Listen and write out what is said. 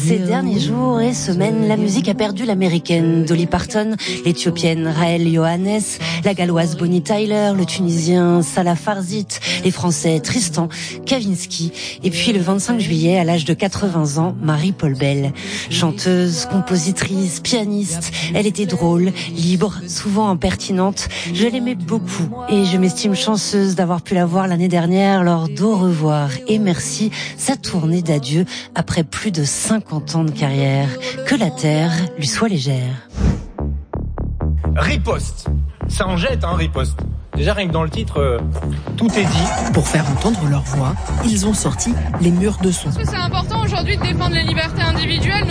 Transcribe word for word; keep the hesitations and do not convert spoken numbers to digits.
Ces derniers jours et semaines, la musique a perdu l'américaine Dolly Parton, l'éthiopienne Raël Johannes, la galloise Bonnie Tyler, le tunisien Salah Farzit, les français Tristan, Kavinsky, et puis le vingt-cinq juillet, à l'âge de quatre-vingts ans, Marie-Paul Bell. Chanteuse, compositrice, pianiste, elle était drôle, libre, souvent impertinente. Je l'aimais beaucoup et je m'estime chanceuse d'avoir pu la voir l'année dernière lors d'Au revoir et merci, sa tournée d'adieu après plus de cinquante ans de carrière. Que la terre lui soit légère. Riposte. Ça en jette, hein, riposte. Déjà, rien que dans le titre, euh, tout est dit. Pour faire entendre leur voix, ils ont sorti les murs de son. Parce que c'est important aujourd'hui de défendre les libertés individuelles.